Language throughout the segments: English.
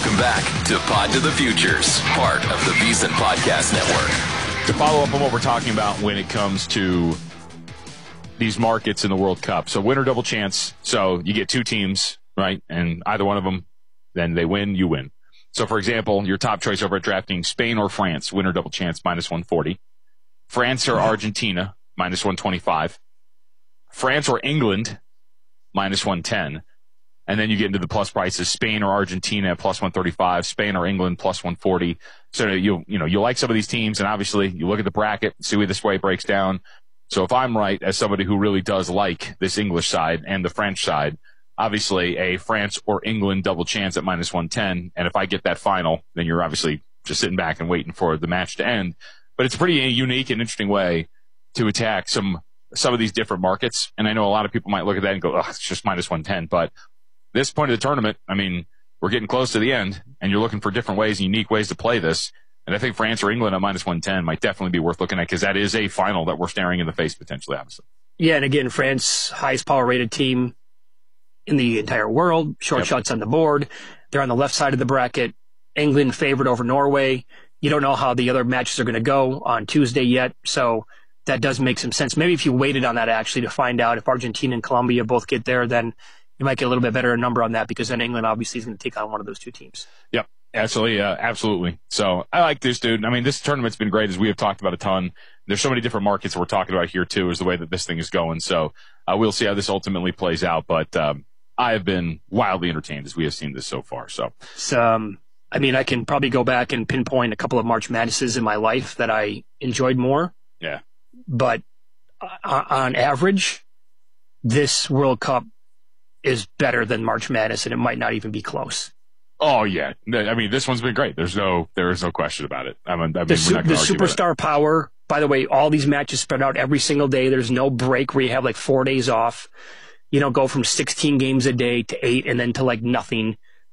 Welcome back to Pod to the Futures, part of the VSiN Podcast Network. To follow up on what we're talking about when it comes to these markets in the World Cup. So winner double chance. So you get two teams, right? And either one of them, then they win, you win. So, for example, your top choice over at DraftKings, Spain or France, winner double chance, minus 140. France or Argentina, minus 125. France or England, minus 110. And then you get into the plus prices, Spain or Argentina, plus 135, Spain or England, plus 140. So you like some of these teams, and obviously you look at the bracket, see where this way it breaks down. So if I'm right, as somebody who really does like this English side and the French side, obviously a France or England double chance at minus 110. And if I get that final, then you're obviously just sitting back and waiting for the match to end. But it's a pretty unique and interesting way to attack some of these different markets. And I know a lot of people might look at that and go, oh, it's just minus 110. But this point of the tournament, I mean, we're getting close to the end, and you're looking for different ways, unique ways to play this. And I think France or England at minus 110 might definitely be worth looking at, because that is a final that we're staring in the face potentially, obviously. Yeah, and again, France, highest power-rated team in the entire world. Short shots on the board. They're on the left side of the bracket. England favored over Norway. You don't know how the other matches are going to go on Tuesday yet, so that does make some sense. Maybe if you waited on that actually to find out if Argentina and Colombia both get there, then you might get a little bit better number on that, because then England obviously is going to take on one of those two teams. Yep, absolutely. So I like this, dude. I mean, this tournament's been great, as we have talked about a ton. There's so many different markets that we're talking about here, too, is the way that this thing is going. So we'll see how this ultimately plays out. But I have been wildly entertained as we have seen this so far. So I mean, I can probably go back and pinpoint a couple of March Madnesses in my life that I enjoyed more. Yeah. But on average, this World Cup is better than March Madness, and it might not even be close. Oh, yeah. I mean, this one's been great. There is no question about it. I mean, the superstar power, by the way, all these matches spread out every single day. There's no break where you have like 4 days off. You know, go from 16 games a day to 8 and then to like nothing.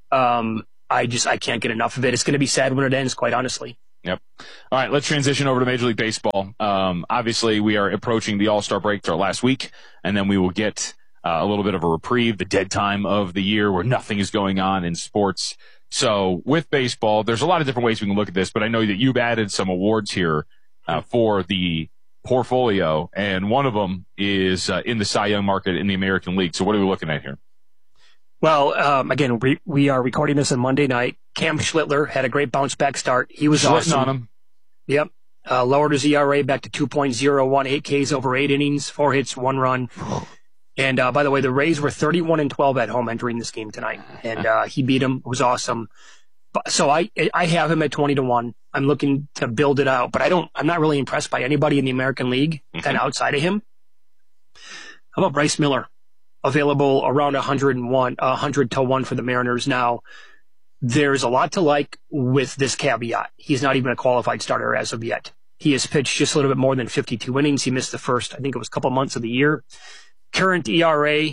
I can't get enough of it. It's going to be sad when it ends, quite honestly. Yep. All right, let's transition over to Major League Baseball. Obviously, we are approaching the All-Star break to our last week, and then we will get a little bit of a reprieve, the dead time of the year where nothing is going on in sports. So with baseball, there's a lot of different ways we can look at this, but I know that you've added some awards here for the portfolio, and one of them is in the Cy Young market in the American League. So what are we looking at here? Well, again, we are recording this on Monday night. Cam Schlittler had a great bounce-back start. He was awesome. On him. Yep. Lowered his ERA back to 2.01, 8 Ks over 8 innings, 4 hits, 1 run. And by the way, the Rays were 31-12 at home entering this game tonight, and he beat them. It was awesome. So I have him at 20-1. I'm looking to build it out, but I'm not really impressed by anybody in the American League kind of outside of him. How about Bryce Miller? Available around 100 to 1 for the Mariners. Now, there's a lot to like with this caveat. He's not even a qualified starter as of yet. He has pitched just a little bit more than 52 innings. He missed the first, I think it was a couple months of the year. Current ERA,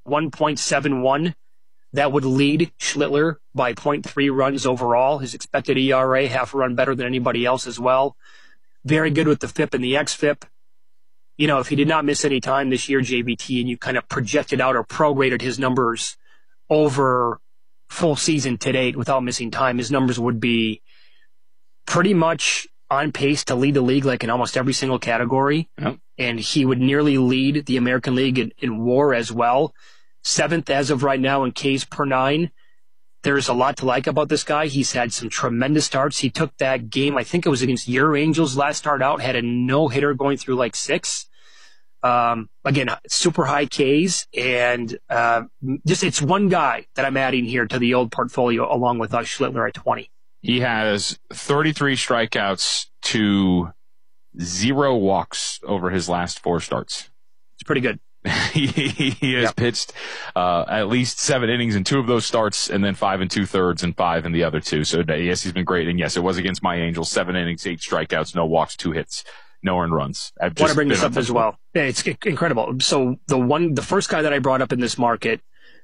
1.71. That would lead Schlittler by 0.3 runs overall. His expected ERA, half a run better than anybody else as well. Very good with the FIP and the XFIP. You know, if he did not miss any time this year, JVT, and you kind of projected out or prorated his numbers over full season to date without missing time, his numbers would be pretty much on pace to lead the league like in almost every single category. Yep. And he would nearly lead the American League in WAR as well. 7th as of right now in Ks per 9. There's a lot to like about this guy. He's had some tremendous starts. He took that game, I think it was against your Angels last start out, had a no-hitter going through like 6. Again, super high Ks, and just it's one guy that I'm adding here to the old portfolio along with Schlittler at 20. He has 33 strikeouts to 0 walks over his last 4 starts. It's pretty good. He has pitched at least 7 innings in 2 of those starts, and then 5 2/3 and 5 in the other 2. So yes, he's been great. And yes, it was against my Angels. 7 innings, 8 strikeouts, no walks, 2 hits. No earned runs. I want to bring this up as well. Yeah, it's incredible. So the first guy that I brought up in this market,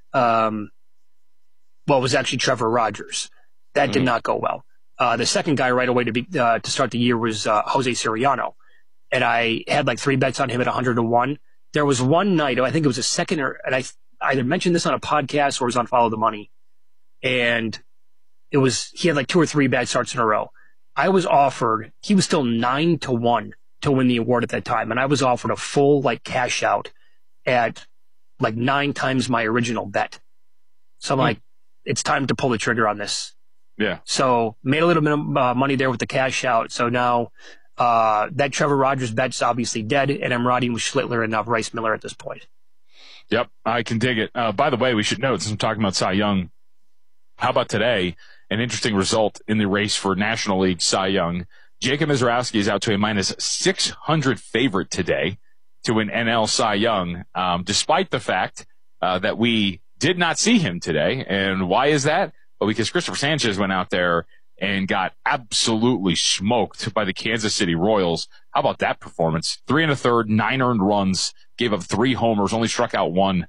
was actually Trevor Rogers. That did not go well. The second guy right away to start the year was Jose Siriano, and I had like 3 bets on him at 100 to 1. There was one night, I think it was a second, and I either mentioned this on a podcast or it was on Follow the Money, and he had like 2 or 3 bad starts in a row. I was offered, he was still 9-1 to win the award at that time. And I was offered a full like cash out at like 9 times my original bet. So I'm like, it's time to pull the trigger on this. Yeah. So made a little bit of money there with the cash out. So now that Trevor Rogers bet's obviously dead, and I'm riding with Schlittler and Bryce Miller at this point. Yep, I can dig it. By the way, we should note, since I'm talking about Cy Young, how about today? An interesting result in the race for National League Cy Young. Jacob Misiorowski is out to a minus 600 favorite today to win NL Cy Young, despite the fact that we did not see him today. And why is that? Well, because Christopher Sanchez went out there and got absolutely smoked by the Kansas City Royals. How about that performance? 3 1/3, 9 earned runs, gave up 3 homers, only struck out 1.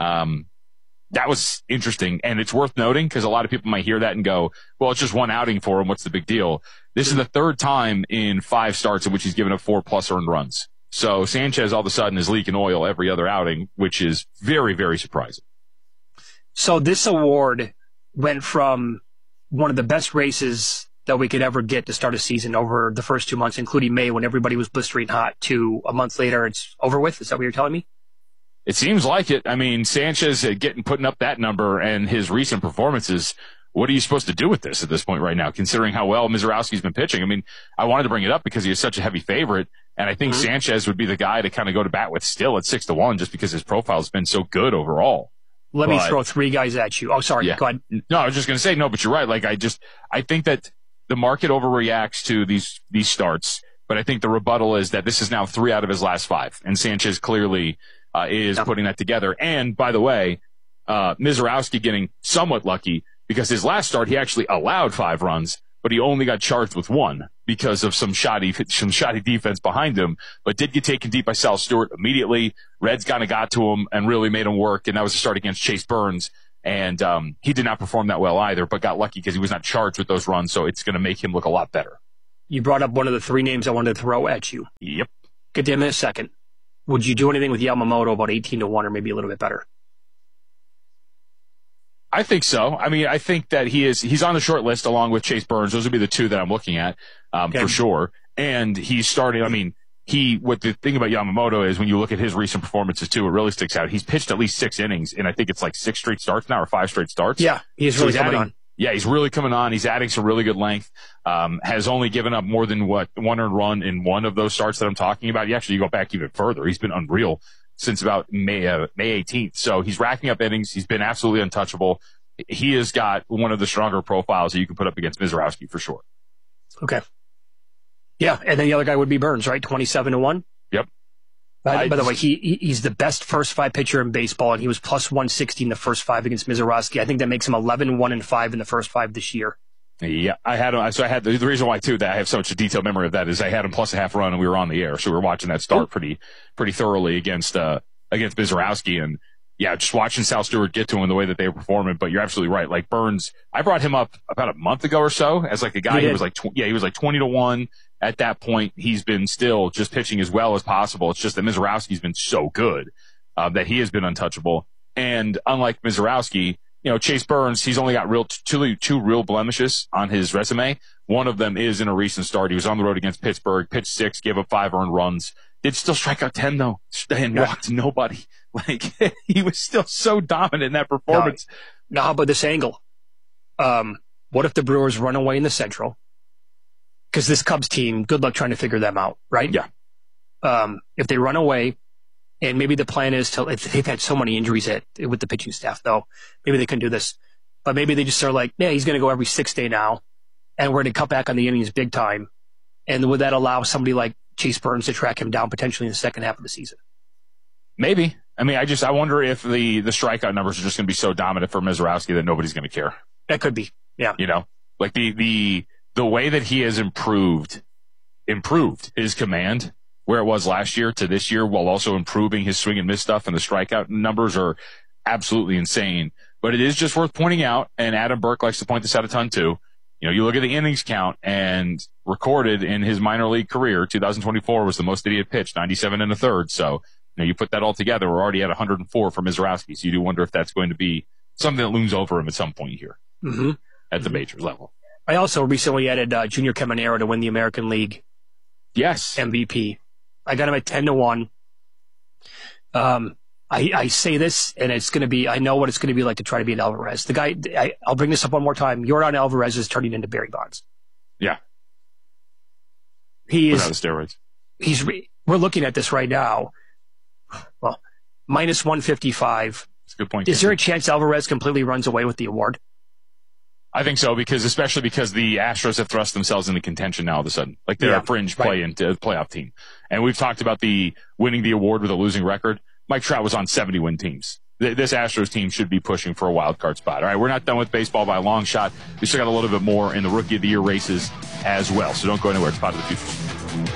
That was interesting, and it's worth noting because a lot of people might hear that and go, well, it's just one outing for him. What's the big deal? This is the 3rd time in 5 starts in which he's given up 4+ earned runs. So Sanchez all of a sudden is leaking oil every other outing, which is very, very surprising. So this award went from one of the best races that we could ever get to start a season over the first 2 months, including May when everybody was blistering hot, to a month later it's over with. Is that what you're telling me? It seems like it. I mean, Sanchez putting up that number and his recent performances. What are you supposed to do with this at this point right now, considering how well Misiorowski's been pitching? I mean, I wanted to bring it up because he is such a heavy favorite, and I think Sanchez would be the guy to kind of go to bat with still at 6-1 just because his profile has been so good overall. Let me throw 3 guys at you. Oh, sorry. Yeah. Go ahead. No, I was just going to say no, but you're right. Like I think that the market overreacts to these starts, but I think the rebuttal is that this is now 3 out of his last 5, and Sanchez clearly is putting that together. And by the way, Misiorowski getting somewhat lucky because his last start he actually allowed 5 runs, but he only got charged with 1 because of some shoddy defense behind him. But did get taken deep by Sal Stewart immediately. Reds kind of got to him and really made him work, and that was a start against Chase Burns. And he did not perform that well either, but got lucky because he was not charged with those runs, so it's going to make him look a lot better. You brought up one of the 3 names I wanted to throw at you. Yep. Get to him in a second. Would you do anything with Yamamoto about 18-1 or maybe a little bit better? I think so. I mean, I think that he's on the short list along with Chase Burns. Those would be the 2 that I'm looking at, for sure. And he's starting, I mean, what the thing about Yamamoto is when you look at his recent performances too, it really sticks out. He's pitched at least 6 innings, and I think it's like 6 straight starts now or 5 straight starts. Yeah, he's really coming on. Yeah, he's really coming on. He's adding some really good length. Has only given up more than 1 earned run in one of those starts that I'm talking about. You go back even further. He's been unreal since about May 18th. So he's racking up innings. He's been absolutely untouchable. He has got one of the stronger profiles that you can put up against Misiorowski for sure. Okay. Yeah, and then the other guy would be Burns, right? 27-1. Yep. By the way, he's the best first 5 pitcher in baseball, and he was plus 160 in the first 5 against Misiorowski. I think that makes him 11-1-5 in the first 5 this year. Yeah, I had him. So I had the reason why too that I have such a detailed memory of that is I had him plus a half run, and we were on the air, so we were watching that start pretty thoroughly against Misiorowski, and yeah, just watching Sal Stewart get to him the way that they were performing. But you're absolutely right. Like Burns, I brought him up about a month ago or so as like a guy who was like he was like 20-1. At that point, he's been still just pitching as well as possible. It's just that Misiorowski's been so good that he has been untouchable. And unlike Misiorowski, Chase Burns, he's only got two real blemishes on his resume. One of them is in a recent start. He was on the road against Pittsburgh, pitched 6, gave up 5 earned runs. Did still strike out 10 though, and walked nobody. Like he was still so dominant in that performance. Now, how about this angle? What if the Brewers run away in the Central? Because this Cubs team, good luck trying to figure them out, right? Yeah. If they run away, and maybe the plan is they've had so many injuries with the pitching staff, though, maybe they can do this. But maybe they just are like, yeah, he's going to go every 6th day now, and we're going to cut back on the innings big time. And would that allow somebody like Chase Burns to track him down potentially in the second half of the season? Maybe. I mean, I wonder if the strikeout numbers are just going to be so dominant for Misiorowski that nobody's going to care. That could be. Yeah. Like the way that he has improved his command where it was last year to this year while also improving his swing and miss stuff, and the strikeout numbers are absolutely insane. But it is just worth pointing out, and Adam Burke likes to point this out a ton too. You look at the innings count and recorded in his minor league career, 2024 was the most that he had pitched, 97 1/3. So, you put that all together, we're already at 104 for Misiorowski. So you do wonder if that's going to be something that looms over him at some point here. Mm-hmm. at the majors level. I also recently added Junior Caminero to win the American League Yes. MVP. I got him at 10-1. I say this, and it's going to be, I know what it's going to be like to try to beat Alvarez. The guy, I'll bring this up one more time. Yordan Alvarez is turning into Barry Bonds. Yeah. He is. Without the steroids. We're looking at this right now. Well, minus 155. That's a good point. Is there a chance Alvarez completely runs away with the award? I think so, especially because the Astros have thrust themselves into contention now all of a sudden. Like they're a fringe playoff team. And we've talked about winning the award with a losing record. Mike Trout was on 70-win teams. This Astros team should be pushing for a wild card spot. All right, we're not done with baseball by a long shot. We still got a little bit more in the Rookie of the Year races as well. So don't go anywhere. It's Spot of the Future.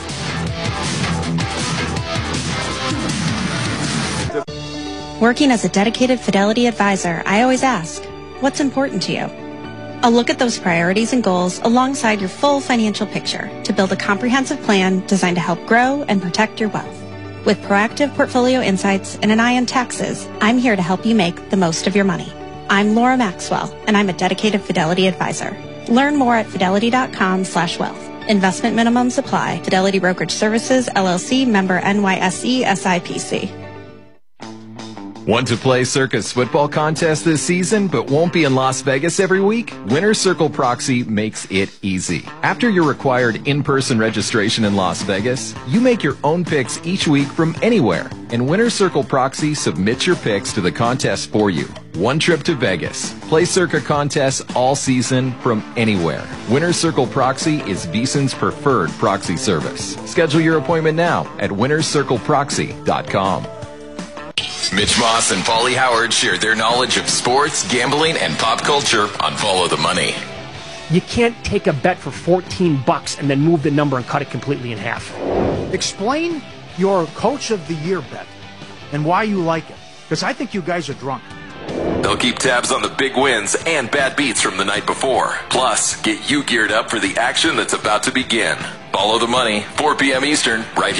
Working as a dedicated Fidelity advisor, I always ask, what's important to you? I'll look at those priorities and goals alongside your full financial picture to build a comprehensive plan designed to help grow and protect your wealth. With proactive portfolio insights and an eye on taxes, I'm here to help you make the most of your money. I'm Laura Maxwell, and I'm a dedicated Fidelity advisor. Learn more at fidelity.com/wealth. Investment minimums apply. Fidelity Brokerage Services, LLC, member NYSE, SIPC. Want to play Circa's football contest this season, but won't be in Las Vegas every week? Winner's Circle Proxy makes it easy. After your required in-person registration in Las Vegas, you make your own picks each week from anywhere, and Winner's Circle Proxy submits your picks to the contest for you. One trip to Vegas. Play Circa contests all season from anywhere. Winner's Circle Proxy is VSiN's preferred proxy service. Schedule your appointment now at winnerscircleproxy.com. Mitch Moss and Paulie Howard share their knowledge of sports, gambling, and pop culture on Follow the Money. You can't take a bet for $14 and then move the number and cut it completely in half. Explain your Coach of the Year bet and why you like it, because I think you guys are drunk. They'll keep tabs on the big wins and bad beats from the night before. Plus, get you geared up for the action that's about to begin. Follow the Money, 4 p.m. Eastern, right here.